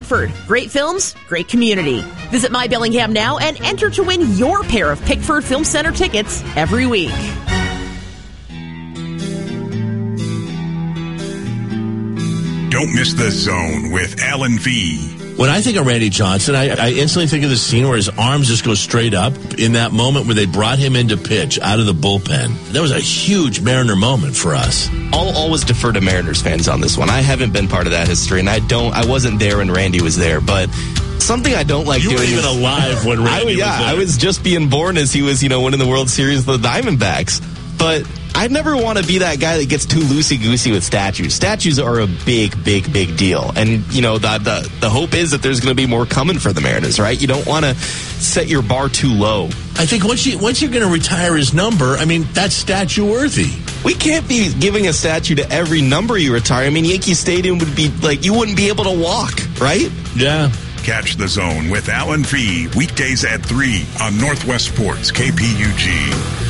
Pickford. Great films, great community. Visit My Bellingham now and enter to win your pair of Pickford Film Center tickets every week. Don't miss The Zone with Alan V. When I think of Randy Johnson, I instantly think of the scene where his arms just go straight up in that moment where they brought him into pitch out of the bullpen. That was a huge Mariner moment for us. I'll always defer to Mariners fans on this one. I haven't been part of that history, and I wasn't there when Randy was there, but something I don't like doing. You weren't even alive when Randy was there. I was just being born as he was, winning the World Series with the Diamondbacks. But I never want to be that guy that gets too loosey-goosey with statues. Statues are a big, big, big deal. And, the hope is that there's going to be more coming for the Mariners, right? You don't want to set your bar too low. I think once you're going to retire his number, that's statue-worthy. We can't be giving a statue to every number you retire. Yankee Stadium would be you wouldn't be able to walk, right? Yeah. Catch The Zone with Alan V. weekdays at 3 on Northwest Sports, KPUG.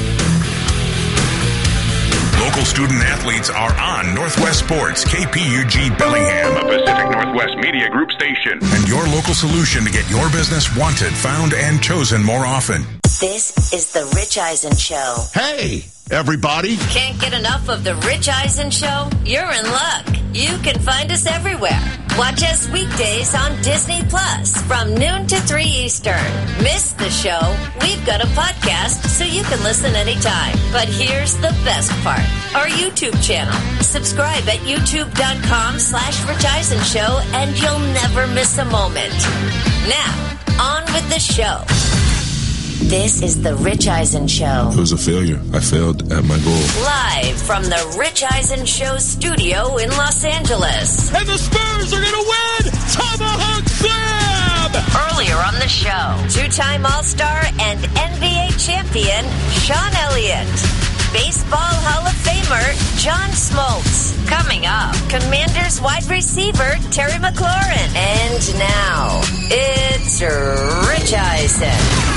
Local student athletes are on Northwest Sports, KPUG Bellingham, a Pacific Northwest Media Group station, and your local solution to get your business wanted, found, and chosen more often. This is The Rich Eisen Show. Hey, everybody. Can't get enough of The Rich Eisen Show? You're in luck. You can find us everywhere. Watch us weekdays on Disney Plus from noon to 3 Eastern. Miss the show? We've got a podcast so you can listen anytime. But here's the best part. Our YouTube channel. Subscribe at youtube.com/Rich Eisen Show and you'll never miss a moment. Now, on with the show. This is The Rich Eisen Show. It was a failure. I failed at my goal. Live from The Rich Eisen Show studio in Los Angeles. And the Spurs are going to win! Tomahawk Slam! Earlier on the show, two-time All-Star and NBA champion, Sean Elliott. Baseball Hall of Famer, John Smoltz. Coming up, Commanders wide receiver, Terry McLaurin. And now, it's Rich Eisen.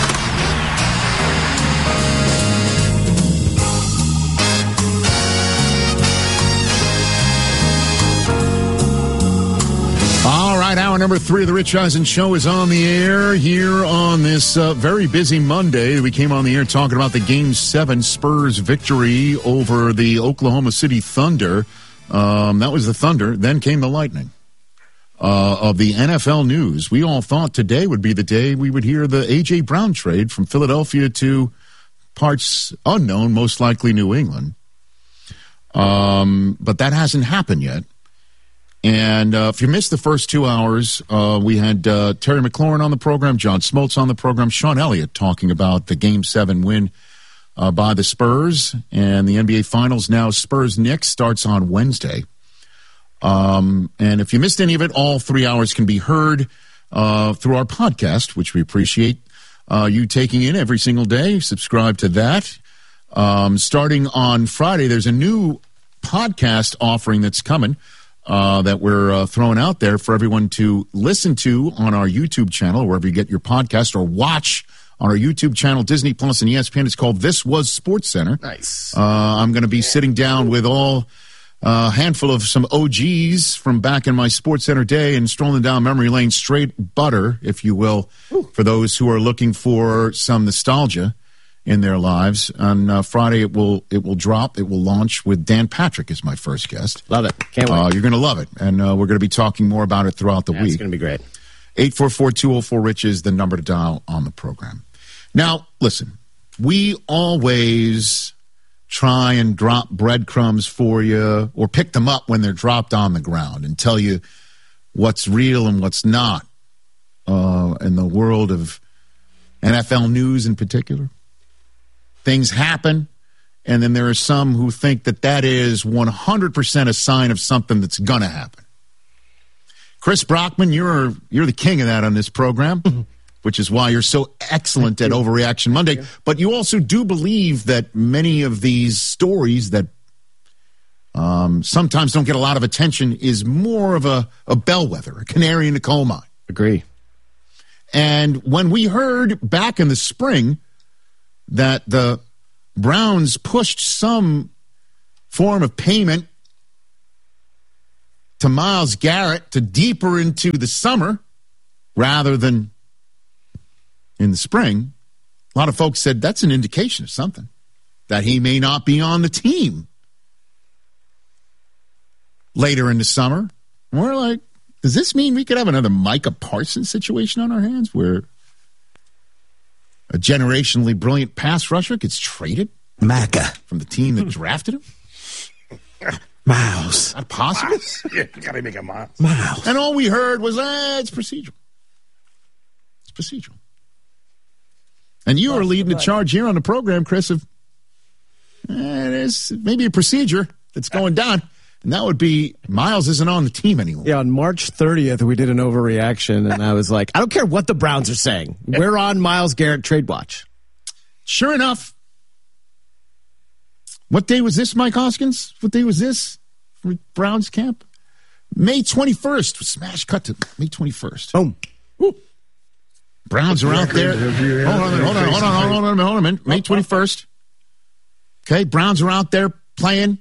All right, hour number 3 of the Rich Eisen Show is on the air here on this very busy Monday. We came on the air talking about the Game 7 Spurs victory over the Oklahoma City Thunder. That was the Thunder. Then came the Lightning. Of the NFL news, we all thought today would be the day we would hear the A.J. Brown trade from Philadelphia to parts unknown, most likely New England. But that hasn't happened yet. And if you missed the first 2 hours, we had Terry McLaurin on the program, John Smoltz on the program, Sean Elliott talking about the Game 7 win by the Spurs. And the NBA Finals now, Spurs-Knicks, starts on Wednesday. And if you missed any of it, all 3 hours can be heard through our podcast, which we appreciate you taking in every single day. Subscribe to that. Starting on Friday, there's a new podcast offering that's coming. That we're throwing out there for everyone to listen to on our YouTube channel, wherever you get your podcast, or watch on our YouTube channel, Disney Plus and ESPN. It's called This Was Sports Center. Nice. I'm going to be sitting down with a handful of some OGs from back in my Sports Center day and strolling down memory lane, straight butter, if you will, for those who are looking for some nostalgia in their lives. On Friday, it will drop. It will launch with Dan Patrick as my first guest. Love it. Can't wait. You're going to love it. And we're going to be talking more about it throughout the week. It's going to be great. 844-204-RICH is the number to dial on the program. Now, listen, we always try and drop breadcrumbs for you or pick them up when they're dropped on the ground and tell you what's real and what's not in the world of NFL news in particular. Things happen, and then there are some who think that that is 100% a sign of something that's going to happen. Chris Brockman, you're the king of that on this program, which is why you're so excellent at Overreaction Monday. But you also do believe that many of these stories that sometimes don't get a lot of attention is more of a bellwether, a canary in the coal mine. Agree. And when we heard back in the spring that the Browns pushed some form of payment to Myles Garrett to deeper into the summer rather than in the spring, a lot of folks said that's an indication of something, that he may not be on the team later in the summer. And we're like, does this mean we could have another Micah Parsons situation on our hands where a generationally brilliant pass rusher gets traded from the team that drafted him? Miles. Not possible. Yeah, you gotta make a Miles. And all we heard was, it's procedural. It's procedural. And you are leading the charge here on the program, Chris, of there's maybe a procedure that's going down. And that would be Miles isn't on the team anymore. Yeah, on March 30th, we did an overreaction, and I was like, I don't care what the Browns are saying. We're on Myles Garrett trade watch. Sure enough. What day was this, Mike Hoskins? What day was this for Browns camp? May 21st. Smash cut to May 21st. Boom. Woo. Browns are out there. Hold on a minute. May 21st. Okay, Browns are out there playing.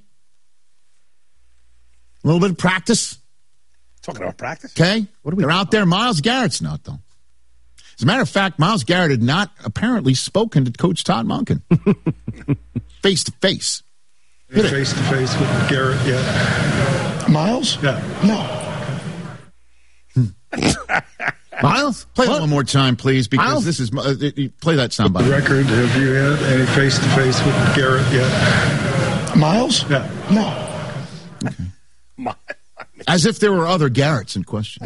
A little bit of practice. Talking about practice? Okay. They're out there. Myles Garrett's not, though. As a matter of fact, Myles Garrett had not apparently spoken to Coach Todd Monken. Face to face. Face to face with Garrett, yeah. Miles? Yeah. No. Miles? Play that one more time, please, because Miles? this is... play that soundbite. Record, have you had any face to face with Garrett yet? Miles? Yeah. No. Okay. As if there were other Garretts in question.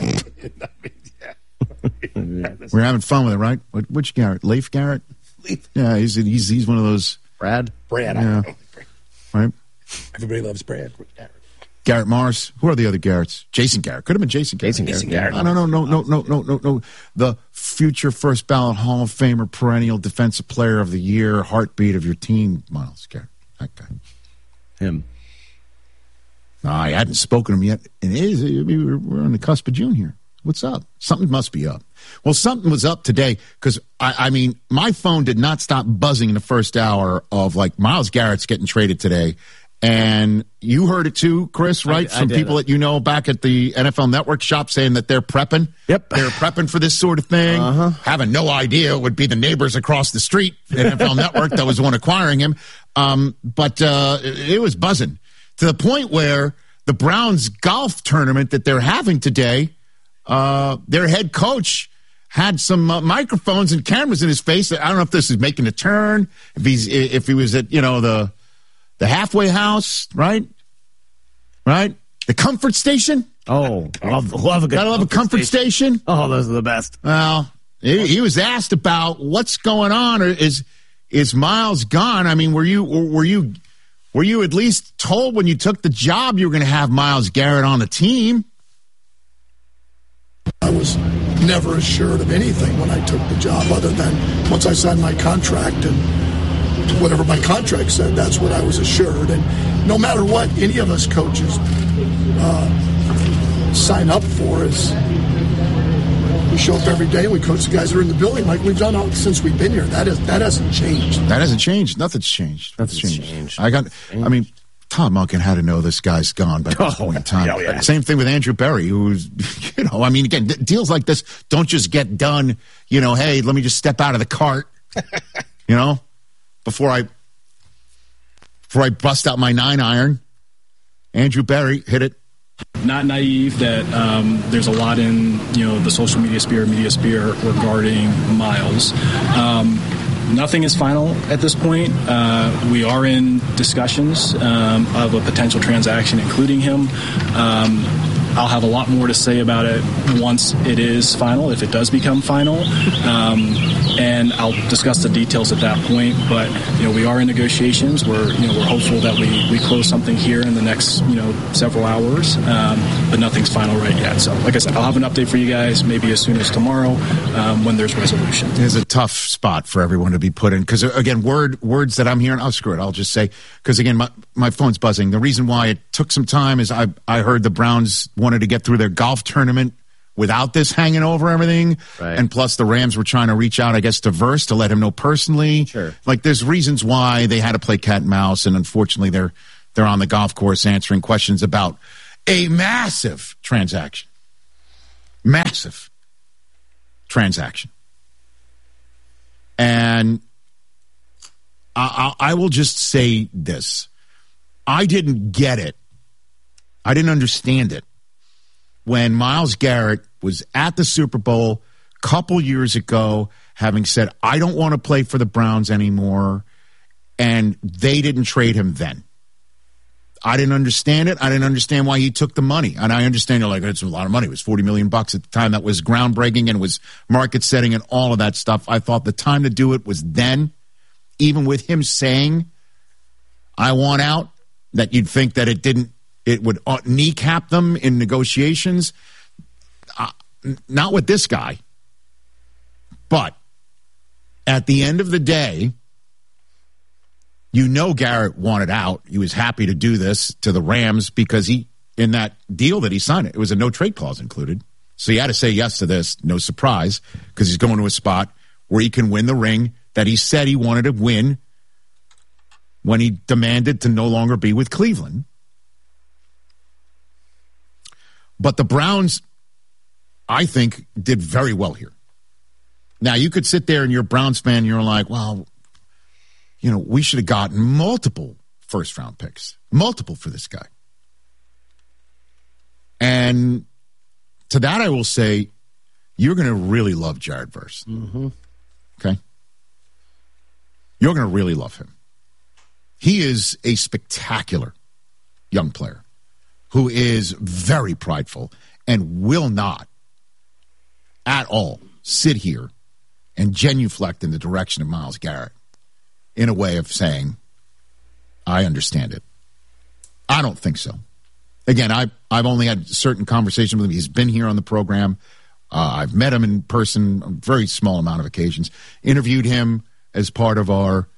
We're having fun with it, right? Which Garrett? Leif Garrett? Yeah, he's one of those. Brad? Yeah. Right? Everybody loves Brad. Garrett Morris. Who are the other Garretts? Jason Garrett. Could have been Jason Garrett. Jason Garrett. No. The future first ballot Hall of Famer, perennial defensive player of the year, heartbeat of your team, Myles Garrett. That guy. Him. No, I hadn't spoken to him yet. And we're on the cusp of June here. What's up? Something must be up. Well, something was up today because, I mean, my phone did not stop buzzing in the first hour of, like, Myles Garrett's getting traded today. And you heard it too, Chris, right? From people that you know back at the NFL Network shop saying that they're prepping. Yep. They're prepping for this sort of thing. Having no idea it would be the neighbors across the street at NFL Network that was the one acquiring him. But it was buzzing to the point where the Browns golf tournament that they're having today, their head coach had some microphones and cameras in his face. I don't know if this is making a turn, if he was at, the halfway house, right? The comfort station. Oh, love a good. Gotta love a comfort station. Oh, those are the best. Well, he was asked about what's going on. Or is Myles gone? I mean, were you at least told when you took the job you were going to have Myles Garrett on the team? I was never assured of anything when I took the job, other than once I signed my contract and whatever my contract said, that's what I was assured. And no matter what any of us coaches sign up for, is we show up every day and we coach the guys that are in the building like we've done since we've been here. That hasn't changed. That hasn't changed. Nothing's changed. I mean, Todd Monken had to know this guy's gone by this point in time. Yeah. Same thing with Andrew Berry, who's, again, deals like this don't just get done, hey, let me just step out of the cart, before I bust out my 9-iron. Andrew Berry hit it. Not naive that there's a lot in the social media sphere regarding Myles. Nothing is final at this point. We are in discussions of a potential transaction, including him. I'll have a lot more to say about it once it is final, if it does become final. And I'll discuss the details at that point. But, we are in negotiations. We're hopeful that we close something here in the next, several hours. But nothing's final right yet. So, like I said, I'll have an update for you guys maybe as soon as tomorrow when there's resolution. It's a tough spot for everyone to be put in. Because, again, words that I'm hearing, screw it. I'll just say, because, again, my phone's buzzing. The reason why it took some time is I heard the Browns wanted to get through their golf tournament without this hanging over everything. Right. And plus the Rams were trying to reach out, I guess, to Verse to let him know personally. Sure. Like there's reasons why they had to play cat and mouse, and unfortunately they're on the golf course answering questions about a massive transaction. Massive transaction. And I will just say this. I didn't get it. I didn't understand it when Myles Garrett was at the Super Bowl a couple years ago, having said, I don't want to play for the Browns anymore, and they didn't trade him then. I didn't understand it. I didn't understand why he took the money. And I understand you're like, it's a lot of money. It was $40 million at the time. That was groundbreaking and was market setting and all of that stuff. I thought the time to do it was then, even with him saying, I want out, that you'd think that it would kneecap them in negotiations. Not with this guy. But at the end of the day, you know Garrett wanted out. He was happy to do this to the Rams because in that deal that he signed, it was a no-trade clause included. So he had to say yes to this, no surprise, because he's going to a spot where he can win the ring that he said he wanted to win when he demanded to no longer be with Cleveland. But the Browns, I think, did very well here. Now, you could sit there and you're a Browns fan and you're like, well, we should have gotten multiple first-round picks. Multiple for this guy. And to that I will say, you're going to really love Jared Verse. Mm-hmm. Okay? You're going to really love him. He is a spectacular young player who is very prideful and will not at all sit here and genuflect in the direction of Myles Garrett in a way of saying, I understand it. I don't think so. Again, I've only had certain conversations with him. He's been here on the program. I've met him in person a very small amount of occasions. Interviewed him as part of our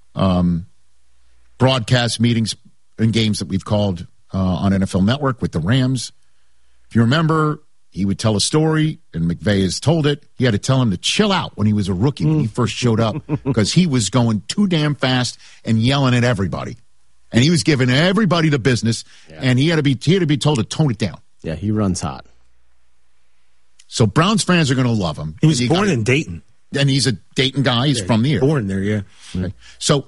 broadcast meetings and games that we've called on NFL Network with the Rams. If you remember, he would tell a story, and McVay has told it. He had to tell him to chill out when he was a rookie, when he first showed up, because he was going too damn fast and yelling at everybody. And he was giving everybody the business, and he had to be told to tone it down. Yeah, he runs hot. So Browns fans are going to love him. He was born in Dayton. And he's a Dayton guy. He's from the area. Born there, yeah. Okay. So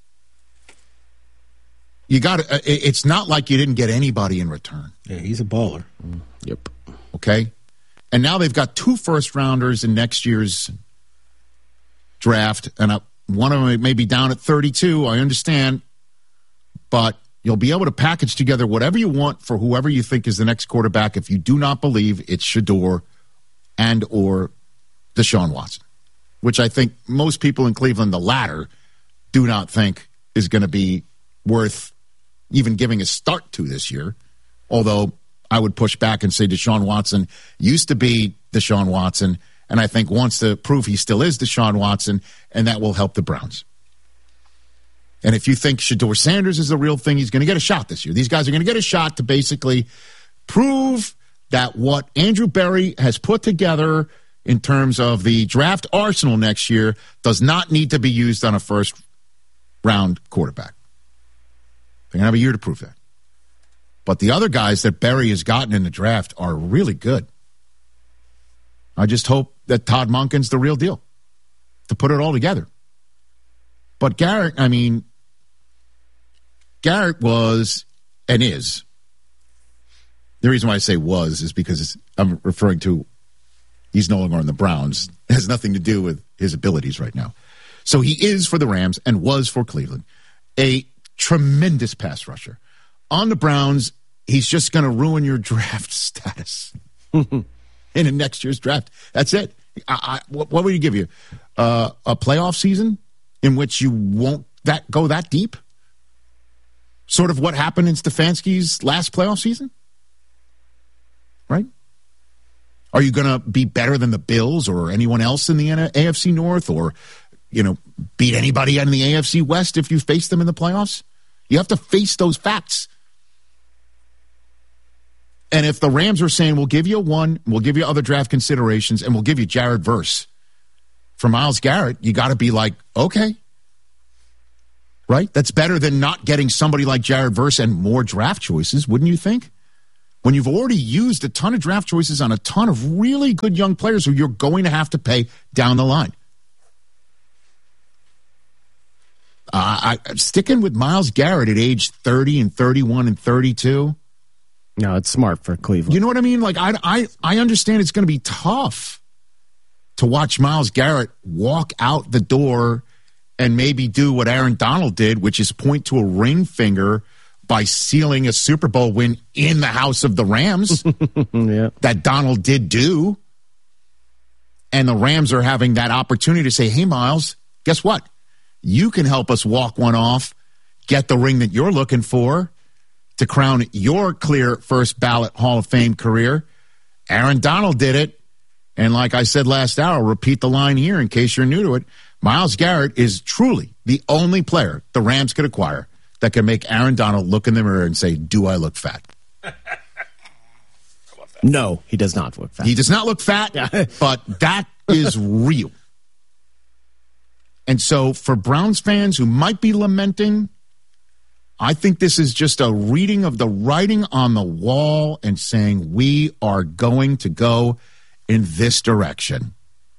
you got to. It's not like you didn't get anybody in return. Yeah, he's a baller. Yep. Okay? And now they've got 2 first-rounders in next year's draft, and one of them may be down at 32. I understand. But you'll be able to package together whatever you want for whoever you think is the next quarterback if you do not believe it's Shedeur and or Deshaun Watson, which I think most people in Cleveland, the latter, do not think is going to be worth even giving a start to this year, although I would push back and say Deshaun Watson used to be Deshaun Watson, and I think wants to prove he still is Deshaun Watson, and that will help the Browns. And if you think Shedeur Sanders is the real thing, he's going to get a shot this year. These guys are going to get a shot to basically prove that what Andrew Berry has put together in terms of the draft arsenal next year does not need to be used on a first-round quarterback. They're going to have a year to prove that. But the other guys that Berry has gotten in the draft are really good. I just hope that Todd Monken's the real deal to put it all together. But Garrett, Garrett was and is. The reason why I say was is because I'm referring to he's no longer on the Browns. It has nothing to do with his abilities right now. So he is for the Rams and was for Cleveland a tremendous pass rusher. On the Browns, he's just going to ruin your draft status in the next year's draft. That's it. What would he give you? A playoff season in which you won't go that deep? Sort of what happened in Stefanski's last playoff season? Right? Are you going to be better than the Bills or anyone else in the AFC North or, beat anybody in the AFC West if you face them in the playoffs? You have to face those facts. And if the Rams are saying, we'll give you we'll give you other draft considerations, and we'll give you Jared Verse for Myles Garrett, you got to be like, okay. Right? That's better than not getting somebody like Jared Verse and more draft choices, wouldn't you think? when you've already used a ton of draft choices on a ton of really good young players who you're going to have to pay down the line. Sticking with Myles Garrett at age 30 and 31 and 32. No, it's smart for Cleveland. You know what I mean? Like, I understand it's going to be tough to watch Myles Garrett walk out the door and maybe do what Aaron Donald did, which is point to a ring finger by sealing a Super Bowl win in the house of the Rams. Yeah. That Donald did do. And the Rams are having that opportunity to say, hey, Myles, guess what? You can help us walk one off, get the ring that you're looking for to crown your clear first ballot Hall of Fame career. Aaron Donald did it. And like I said last hour, repeat the line here in case you're new to it. Myles Garrett is truly the only player the Rams could acquire that can make Aaron Donald look in the mirror and say, do I look fat? No, he does not look fat. He does not look fat, but that is real. And so for Browns fans who might be lamenting, I think this is just a reading of the writing on the wall and saying we are going to go in this direction.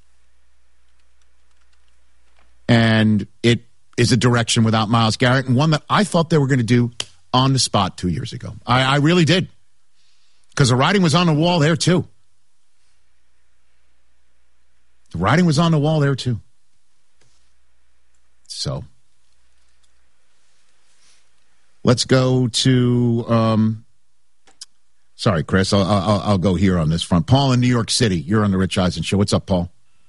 And it is a direction without Myles Garrett, and one that I thought they were going to do on the spot 2 years ago. I really did. Because the writing was on the wall there, too. The writing was on the wall there, too. So, let's go to, sorry, Chris, I'll go here on this front. Paul in New York City, you're on the Rich Eisen Show. What's up, Paul?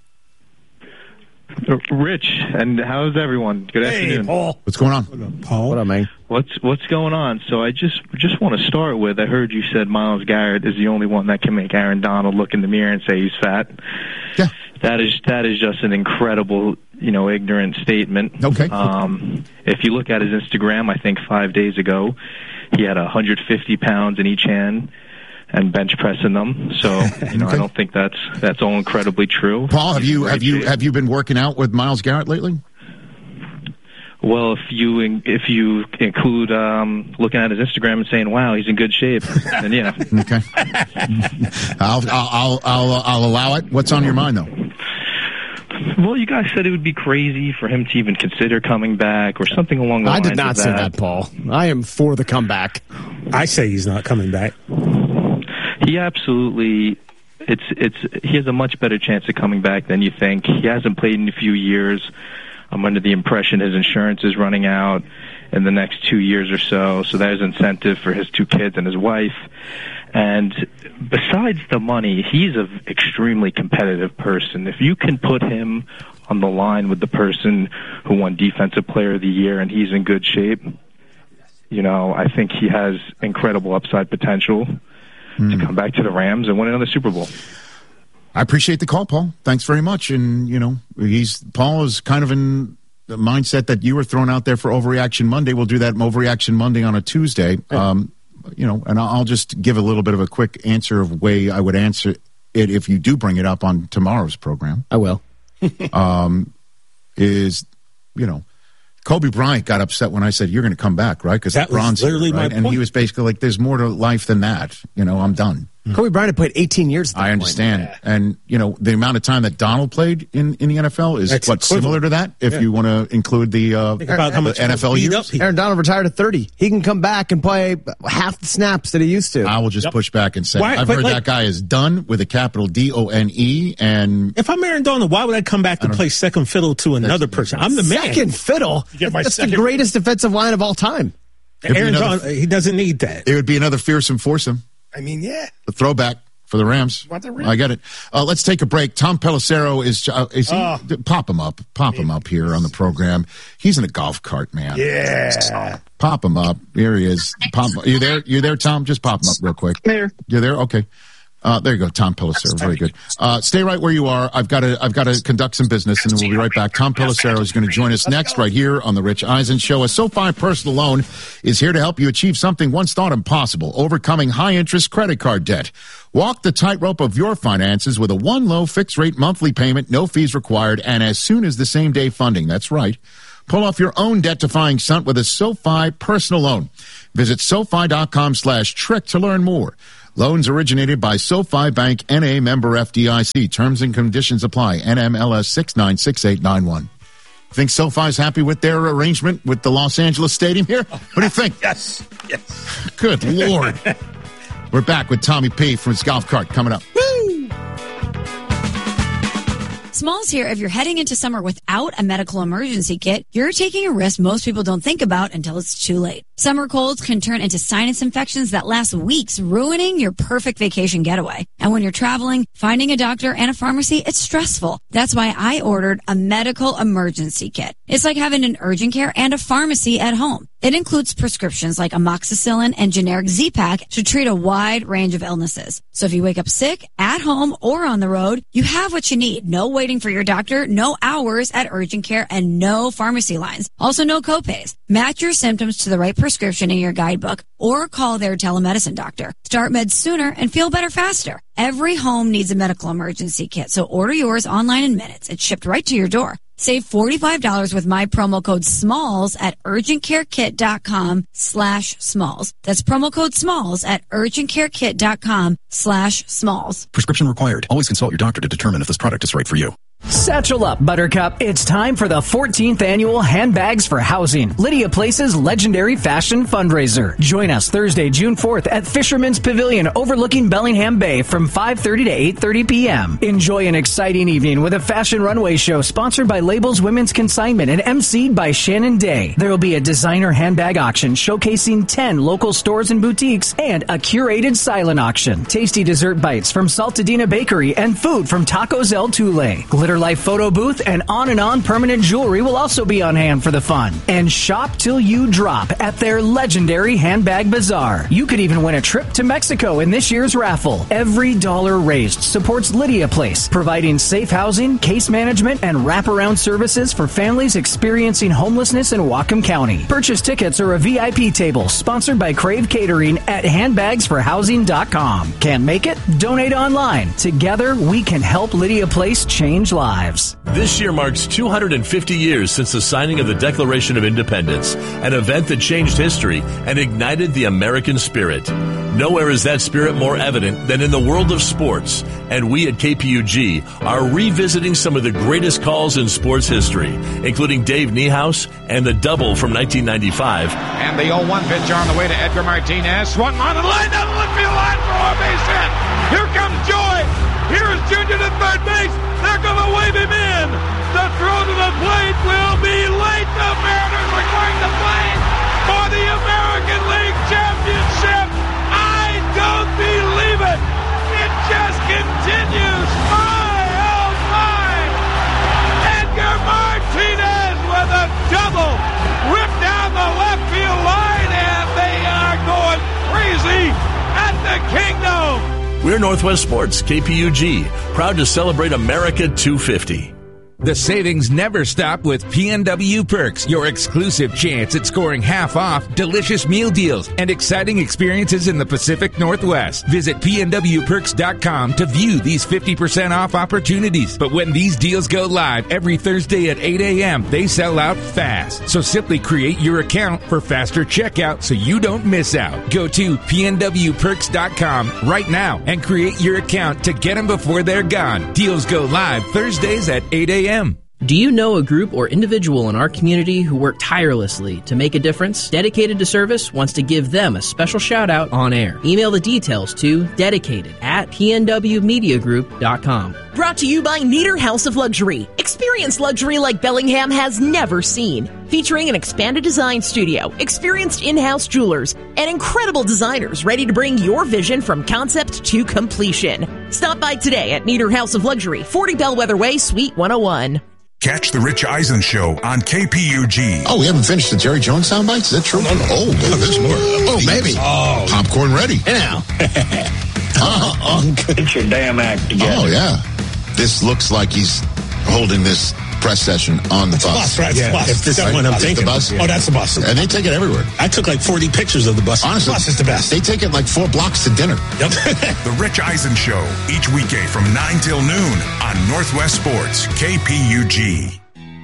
Rich, and how's everyone? Good afternoon. Paul. What's going on? What up, Paul? What up, man? What's going on? So I just want to start with, I heard you said Myles Garrett is the only one that can make Aaron Donald look in the mirror and say he's fat. Yeah. That is just an incredible, ignorant statement. Okay. If you look at his Instagram, I think 5 days ago, he had 150 pounds in each hand and bench pressing them. So, okay. I don't think that's all incredibly true. Paul, have you been working out with Myles Garrett lately? Well, if you include looking at his Instagram and saying, "Wow, he's in good shape," then yeah. Okay. I'll allow it. What's on your mind, though? Well, you guys said it would be crazy for him to even consider coming back or something along the lines of that. I did not say that, Paul. I am for the comeback. I say he's not coming back. He absolutely, he has a much better chance of coming back than you think. He hasn't played in a few years. I'm under the impression his insurance is running out in the next 2 years or so. So there's incentive for his 2 kids and his wife. And besides the money, he's an extremely competitive person. If you can put him on the line with the person who won Defensive Player of the Year and he's in good shape, I think he has incredible upside potential to come back to the Rams and win another Super Bowl. I appreciate the call, Paul. Thanks very much. And, Paul is kind of in the mindset that you were thrown out there for Overreaction Monday. We'll do that Overreaction Monday on a Tuesday. And I'll just give a little bit of a quick answer of way I would answer it if you do bring it up on tomorrow's program. I will. Kobe Bryant got upset when I said, you're going to come back, right? Because that was literally my point. And he was basically like, there's more to life than that. I'm done. Kobe Bryant had played 18 years at that I understand. Point. And, the amount of time that Donald played in the NFL is similar to that, if you want to include the about how much NFL years. Aaron Donald retired at 30. He can come back and play half the snaps that he used to. I will just push back and say, I've heard that guy is done with a capital D-O-N-E. And if I'm Aaron Donald, why would I come back to play second fiddle to another person? I'm the man. Second fiddle? That's the greatest defensive line of all time. Aaron Donald, he doesn't need that. It would be another fearsome foursome. I mean, yeah. A throwback for the Rams. I get it. Let's take a break. Tom Pelissero is he? Pop him up here on the program. He's in a golf cart, man. Yeah. Pop him up. Here he is. You there? You there, Tom? Just pop him up real quick. There. You're there? Okay. There you go, Tom Pelissero. Very good. Stay right where you are. I've got to conduct some business, and then we'll be right back. Tom Pelissero is going to join us next right here on the Rich Eisen Show. A SoFi personal loan is here to help you achieve something once thought impossible: overcoming high-interest credit card debt. Walk the tightrope of your finances with a one low fixed-rate monthly payment, no fees required, and as soon as the same-day funding. That's right. Pull off your own debt-defying stunt with a SoFi personal loan. Visit SoFi.com/trick to learn more. Loans originated by SoFi Bank, N.A. member FDIC. Terms and conditions apply. NMLS 696891. Think SoFi's happy with their arrangement with the Los Angeles Stadium here? What do you think? Yes. Good Lord. We're back with Tommy P. from his golf cart coming up. Smalls here. If you're heading into summer without a medical emergency kit, you're taking a risk most people don't think about until it's too late. Summer colds can turn into sinus infections that last weeks, ruining your perfect vacation getaway. And when you're traveling, finding a doctor and a pharmacy, it's stressful. That's why I ordered a medical emergency kit. It's like having an urgent care and a pharmacy at home. It includes prescriptions like amoxicillin and generic Z-Pak to treat a wide range of illnesses. So if you wake up sick, at home, or on the road, you have what you need. No waiting for your doctor, no hours at urgent care, and no pharmacy lines. Also no copays. Match your symptoms to the right prescription in your guidebook or call their telemedicine doctor. Start meds sooner and feel better faster. Every home needs a medical emergency kit, so order yours online in minutes. It's shipped right to your door. Save $45 with my promo code SMALLS at urgentcarekit.com/smalls. That's promo code SMALLS at urgentcarekit.com/smalls. Prescription required. Always consult your doctor to determine if this product is right for you. Satchel up, Buttercup. It's time for the 14th annual Handbags for Housing, Lydia Place's legendary fashion fundraiser. Join us Thursday, June 4th at Fisherman's Pavilion overlooking Bellingham Bay from 5:30 to 8:30 p.m. Enjoy an exciting evening with a fashion runway show sponsored by Labels Women's Consignment and emceed by Shannon Day. There will be a designer handbag auction showcasing 10 local stores and boutiques and a curated silent auction. Tasty dessert bites from Saltadina Bakery and food from Tacos El Tule. Glitter Life photo booth and on permanent jewelry will also be on hand for the fun. And shop till you drop at their legendary handbag bazaar. You could even win a trip to Mexico in this year's raffle. Every dollar raised supports Lydia Place, providing safe housing, case management, and wraparound services for families experiencing homelessness in Whatcom County. Purchase tickets or a VIP table sponsored by Crave Catering at handbagsforhousing.com. Can't make it? Donate online. Together, we can help Lydia Place change lives. This year marks 250 years since the signing of the Declaration of Independence, an event that changed history and ignited the American spirit. Nowhere is that spirit more evident than in the world of sports, and we at KPUG are revisiting some of the greatest calls in sports history, including Dave Niehaus and the double from 1995. And the 0-1 pitch on the way to Edgar Martinez. Swung on the line, down the left field line for a base hit. Here comes Joy. Here's Junior to third base. They're going to wave him in. The throw to the plate will be late. The Mariners are going to play for the American League Championship. I don't believe it. It just continues. My, oh my. Edgar Martinez with a double. Ripped down the left field line, and they are going crazy at the Kingdom. We're Northwest Sports, KPUG, proud to celebrate America 250. The savings never stop with PNW Perks, your exclusive chance at scoring half off, delicious meal deals, and exciting experiences in the Pacific Northwest. Visit PNWPerks.com to view these 50% off opportunities. But when these deals go live every Thursday at 8 a.m., they sell out fast. So simply create your account for faster checkout so you don't miss out. Go to PNWPerks.com right now and create your account to get them before they're gone. Deals go live Thursdays at 8 a.m. Do you know a group or individual in our community who work tirelessly to make a difference? Dedicated to Service wants to give them a special shout out on air. Email the details to dedicated@pnwmediagroup.com. Brought to you by Nieder House of Luxury. Experience luxury like Bellingham has never seen. Featuring an expanded design studio, experienced in-house jewelers, and incredible designers ready to bring your vision from concept to completion. Stop by today at Nieder House of Luxury, 40 Bellwether Way, Suite 101. Catch the Rich Eisen Show on KPUG. Oh, we haven't finished the Jerry Jones soundbites? Is that true? Oh, there's more. Oh, maybe. Oh. Popcorn ready. Now. Get your damn act together. Oh, yeah. This looks like he's holding this press session on the bus. Right? Yeah. If this is what I'm thinking. The bus? Oh, that's the bus. And they take it everywhere. I took like 40 pictures of the bus. Honestly, the bus is the best. They take it like 4 blocks to dinner. Yep. The Rich Eisen Show, each weekday from 9 till noon on Northwest Sports, KPUG.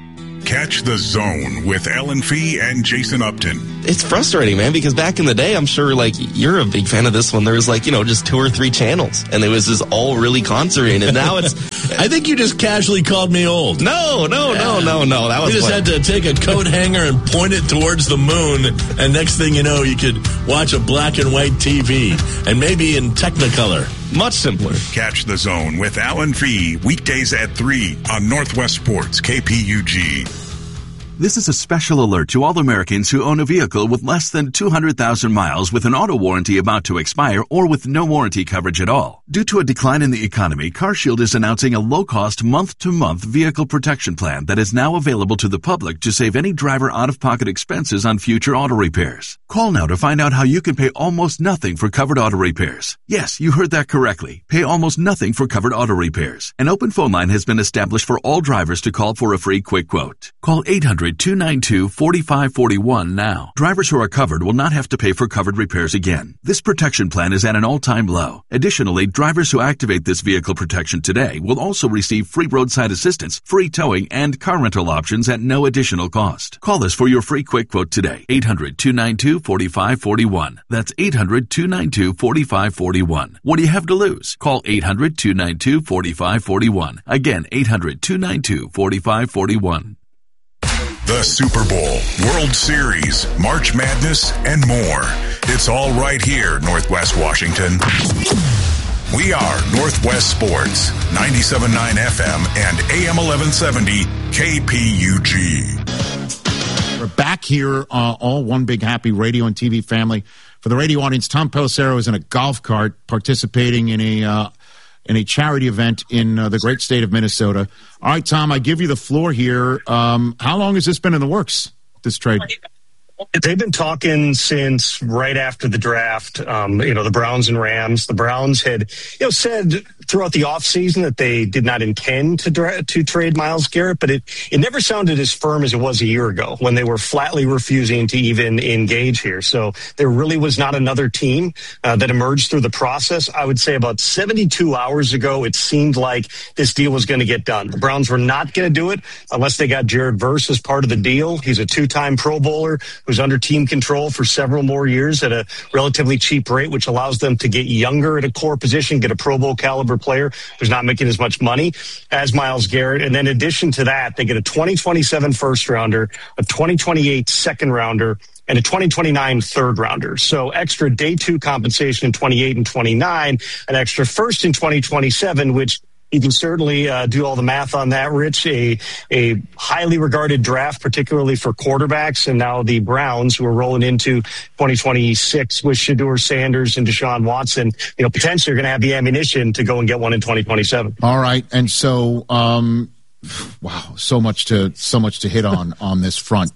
Catch the Zone with Ellen Fee and Jason Upton. It's frustrating, man, because back in the day, I'm sure, like, you're a big fan of this one. There was, like, just 2 or 3 channels, and it was just all really concentrated. And now it's... I think you just casually called me old. No. That was you just had to take a coat hanger and point it towards the moon, and next thing you know, you could watch a black and white TV, and maybe in Technicolor. Much simpler. Catch the Zone with Alan Fee weekdays at 3 on Northwest Sports KPUG. This is a special alert to all Americans who own a vehicle with less than 200,000 miles with an auto warranty about to expire or with no warranty coverage at all. Due to a decline in the economy, CarShield is announcing a low-cost month-to-month vehicle protection plan that is now available to the public to save any driver out-of-pocket expenses on future auto repairs. Call now to find out how you can pay almost nothing for covered auto repairs. Yes, you heard that correctly. Pay almost nothing for covered auto repairs. An open phone line has been established for all drivers to call for a free quick quote. Call 800-292-4541 now. Drivers who are covered will not have to pay for covered repairs again. This protection plan is at an all-time low. Additionally, drivers who activate this vehicle protection today will also receive free roadside assistance, free towing, and car rental options at no additional cost. Call us for your free quick quote today. 800-292-4541. That's 800-292-4541. What do you have to lose? Call 800-292-4541. Again, 800-292-4541. The Super Bowl, World Series, March Madness, and more. It's all right here, Northwest Washington. We are Northwest Sports, 97.9 FM and AM 1170 KPUG. We're back here, all one big happy radio and TV family. For the radio audience, Tom Pelissero is in a golf cart participating in a charity event in the great state of Minnesota. All right, Tom, I give you the floor here. How long has this been in the works, this trade? They've been talking since right after the draft, the Browns and Rams. The Browns had, said throughout the offseason that they did not intend to trade Myles Garrett, but it never sounded as firm as it was a year ago when they were flatly refusing to even engage here. So there really was not another team that emerged through the process. I would say about 72 hours ago, it seemed like this deal was going to get done. The Browns were not going to do it unless they got Jared Verse as part of the deal. He's a 2-time Pro Bowler who's under team control for several more years at a relatively cheap rate, which allows them to get younger at a core position, get a Pro Bowl caliber player who's not making as much money as Myles Garrett. And then in addition to that, they get a 2027 first rounder, a 2028 second rounder, and a 2029 third rounder. So extra day 2 compensation in 28 and 29, an extra first in 2027, which you can certainly do all the math on that, Rich. A highly regarded draft, particularly for quarterbacks, and now the Browns, who are rolling into 2026 with Shedeur Sanders and Deshaun Watson, potentially are going to have the ammunition to go and get one in 2027. All right, and so, wow, so much to hit on this front.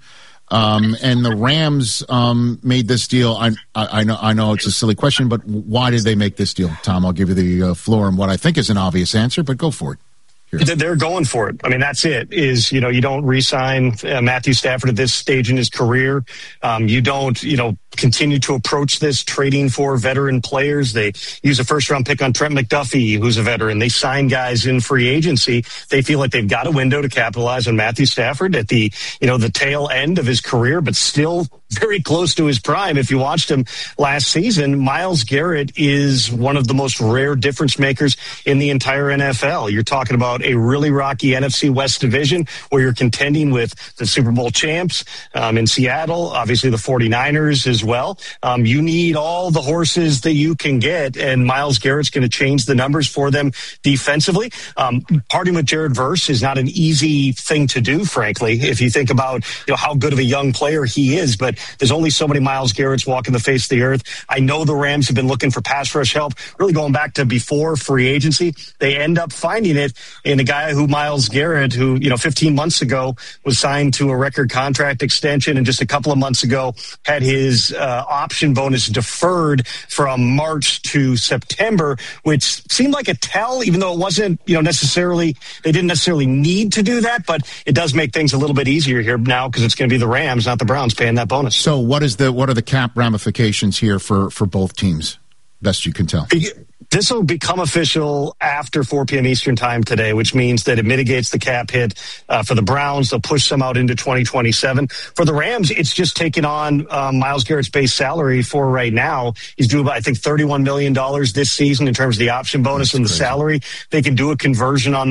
And the Rams made this deal. I know it's a silly question, but why did they make this deal? Tom, I'll give you the floor and what I think is an obvious answer, but go for it. They're going for it. I mean, that's it. You don't re-sign Matthew Stafford at this stage in his career. You don't, continue to approach this trading for veteran players. They use a first-round pick on Trent McDuffie, who's a veteran. They sign guys in free agency. They feel like they've got a window to capitalize on Matthew Stafford at the tail end of his career, but still very close to his prime. If you watched him last season, Myles Garrett is one of the most rare difference makers in the entire NFL. You're talking about a really rocky NFC West division where you're contending with the Super Bowl champs in Seattle, obviously the 49ers as well. You need all the horses that you can get, and Myles Garrett's going to change the numbers for them defensively. Parting with Jared Verse is not an easy thing to do, frankly, if you think about how good of a young player he is, but there's only so many Myles Garretts walking the face of the earth. I know the Rams have been looking for pass rush help, really going back to before free agency. They end up finding it in a guy who Myles Garrett, who 15 months ago was signed to a record contract extension, and just a couple of months ago had his option bonus deferred from March to September, which seemed like a tell, even though it wasn't, necessarily, they didn't necessarily need to do that, but it does make things a little bit easier here now because it's going to be the Rams, not the Browns, paying that bonus. So what are the cap ramifications here for both teams, best you can tell? This will become official after 4 p.m. Eastern time today, which means that it mitigates the cap hit for the Browns. They'll push some out into 2027. For the Rams, it's just taking on Myles Garrett's base salary for right now. He's due about, I think, $31 million this season in terms of the option bonus and the salary. They can do a conversion on